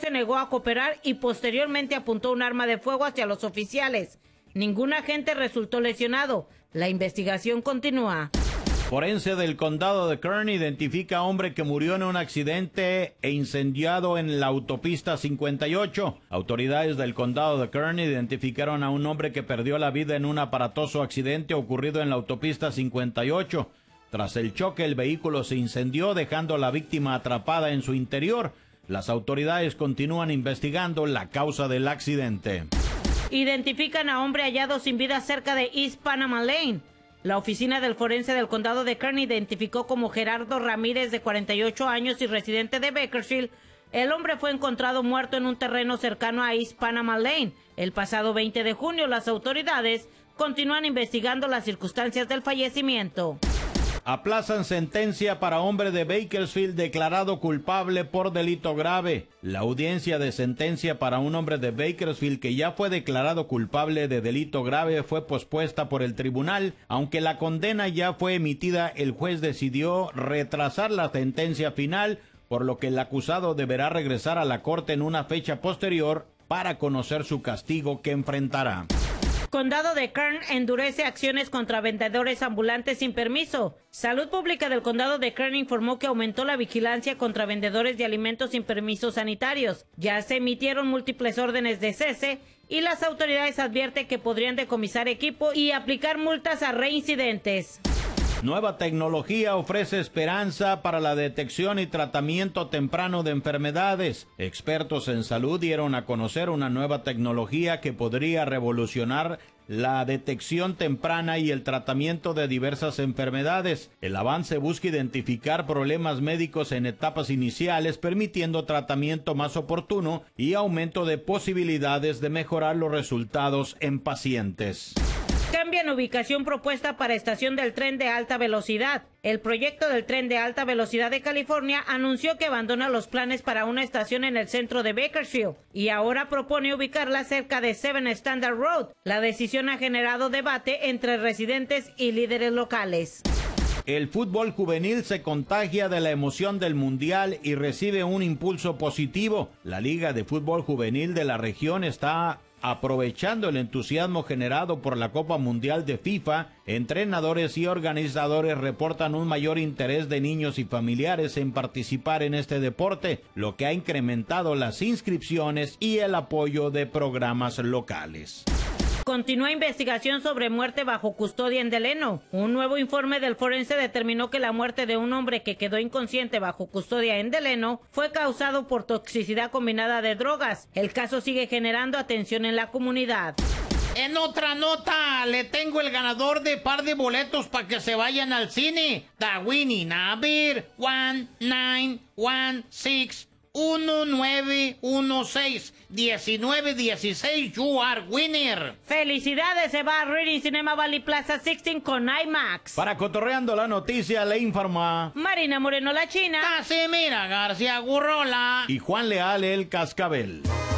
se negó a cooperar y posteriormente apuntó un arma de fuego hacia los oficiales. Ningún agente resultó lesionado. La investigación continúa. Forense del condado de Kern identifica a hombre que murió en un accidente e incendiado en la autopista 58. Autoridades del condado de Kern identificaron a un hombre que perdió la vida en un aparatoso accidente ocurrido en la autopista 58. Tras el choque, el vehículo se incendió, dejando a la víctima atrapada en su interior. Las autoridades continúan investigando la causa del accidente. Identifican a hombre hallado sin vida cerca de East Panama Lane. La oficina del forense del condado de Kern identificó como Gerardo Ramírez, de 48 años y residente de Bakersfield. El hombre fue encontrado muerto en un terreno cercano a East Panama Lane. El pasado 20 de junio, las autoridades continúan investigando las circunstancias del fallecimiento. Aplazan sentencia para hombre de Bakersfield declarado culpable por delito grave. La audiencia de sentencia para un hombre de Bakersfield que ya fue declarado culpable de delito grave fue pospuesta por el tribunal. Aunque la condena ya fue emitida, el juez decidió retrasar la sentencia final, por lo que el acusado deberá regresar a la corte en una fecha posterior para conocer su castigo que enfrentará. Condado de Kern endurece acciones contra vendedores ambulantes sin permiso. Salud Pública del Condado de Kern informó que aumentó la vigilancia contra vendedores de alimentos sin permisos sanitarios. Ya se emitieron múltiples órdenes de cese y las autoridades advierten que podrían decomisar equipo y aplicar multas a reincidentes. Nueva tecnología ofrece esperanza para la detección y tratamiento temprano de enfermedades. Expertos en salud dieron a conocer una nueva tecnología que podría revolucionar la detección temprana y el tratamiento de diversas enfermedades. El avance busca identificar problemas médicos en etapas iniciales, permitiendo tratamiento más oportuno y aumento de posibilidades de mejorar los resultados en pacientes. Cambian ubicación propuesta para estación del tren de alta velocidad. El proyecto del tren de alta velocidad de California anunció que abandona los planes para una estación en el centro de Bakersfield y ahora propone ubicarla cerca de Seven Standard Road. La decisión ha generado debate entre residentes y líderes locales. El fútbol juvenil se contagia de la emoción del mundial y recibe un impulso positivo. La Liga de Fútbol Juvenil de la región está aprovechando el entusiasmo generado por la Copa Mundial de FIFA. Entrenadores y organizadores reportan un mayor interés de niños y familiares en participar en este deporte, lo que ha incrementado las inscripciones y el apoyo de programas locales. Continúa investigación sobre muerte bajo custodia en Delano. Un nuevo informe del forense determinó que la muerte de un hombre que quedó inconsciente bajo custodia en Delano fue causado por toxicidad combinada de drogas. El caso sigue generando atención en la comunidad. En otra nota, le tengo el ganador de par de boletos para que se vayan al cine. The winning number 1916 1916 1916. You are winner. Felicidades, se va a Reading Cinema Valley Plaza 16 con IMAX. Para Cotorreando la Noticia le informa Marina Moreno, la China. Casimira García Gurrola y Juan Leal, el Cascabel.